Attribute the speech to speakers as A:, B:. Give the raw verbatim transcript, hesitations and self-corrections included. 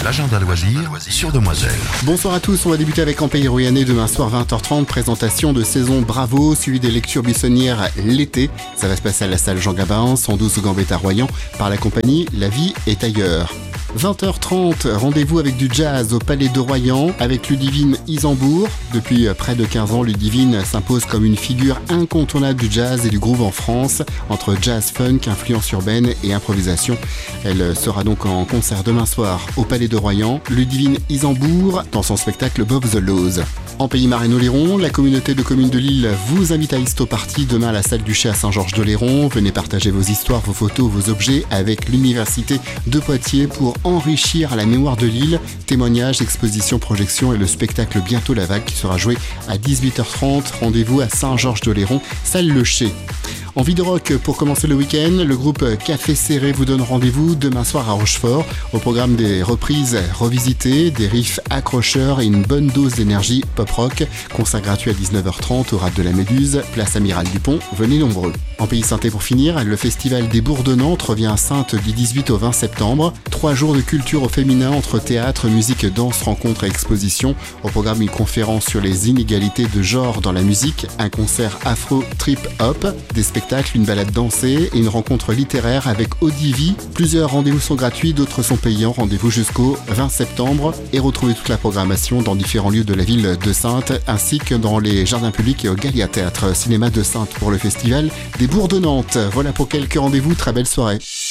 A: l'agenda loisir sur Demoiselle.
B: Bonsoir à tous, on va débuter avec Empire Rouennais demain soir vingt heures trente, présentation de saison Bravo, suivi des lectures buissonnières l'été. Ça va se passer à la salle Jean Gabin, cent douze au Gambetta Royan, par la compagnie La Vie est ailleurs. vingt heures trente, rendez-vous avec du jazz au Palais de Royan avec Ludivine Isambourg. Depuis près de quinze ans, Ludivine s'impose comme une figure incontournable du jazz et du groove en France, entre jazz funk, influence urbaine et improvisation. Elle sera donc en concert demain soir au Palais de Royan. Ludivine Isambourg dans son spectacle Bob the Laws. En Pays Marais-Oléron, la communauté de communes de Lille vous invite à Histo Party demain à la salle du Chez à Saint-Georges-d'Oléron. Venez partager vos histoires, vos photos, vos objets avec l'université de Poitiers pour enrichir la mémoire de Lille. Témoignages, expositions, projections et le spectacle Bientôt la Vague qui sera joué à dix-huit heures trente. Rendez-vous à Saint-Georges-d'Oléron, salle Le Chez. En vie de rock, pour commencer le week-end, le groupe Café Serré vous donne rendez-vous demain soir à Rochefort. Au programme des reprises revisitées, des riffs accrocheurs et une bonne dose d'énergie pop-rock. Concert gratuit à dix-neuf heures trente au Rap de la Méduse, place Amiral Dupont. Venez nombreux. En Pays Saintais pour finir, le festival des Bourgs de Nantes revient à Saintes du dix-huit au vingt septembre. Trois jours de culture au féminin entre théâtre, musique, danse, rencontres et expositions. Au programme, une conférence sur les inégalités de genre dans la musique, un concert afro-trip-hop, des spectacles, une balade dansée et une rencontre littéraire avec Odivi. Plusieurs rendez-vous sont gratuits, d'autres sont payants. Rendez-vous jusqu'au vingt septembre et retrouvez toute la programmation dans différents lieux de la ville de Saintes ainsi que dans les jardins publics et au Gallia Théâtre Cinéma de Saintes pour le festival des Bourgs de Nantes. Voilà pour quelques rendez-vous, très belle soirée.